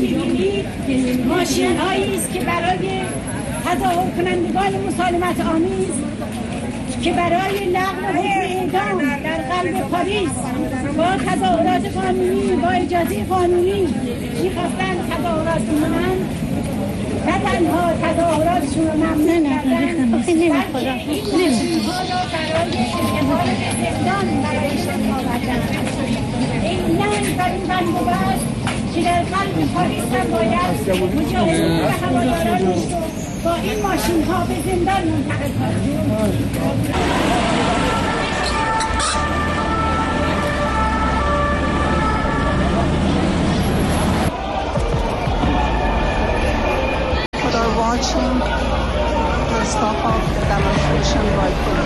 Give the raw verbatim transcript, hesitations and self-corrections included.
می‌بینید ماشین هایی است که برای تظاهر کنندگان مسالمت آمیز که برای لغو حکم اعدام در قلب پاریس با تظاهرات قانونی با اجازه قانونی می‌خواستند تظاهرات کنند، نه تنها تظاهراتشون رو ممنوع کردن، بلکه این ماشین‌ها را برای انتقال به زندان برایشان آوردند. اینن در این بند و بست که در قلب پاریس هم باید مجاهدین و هوادارانش رو با این ماشین‌ها به زندان منتقل کنند. Watching the stop of the demonstration right here.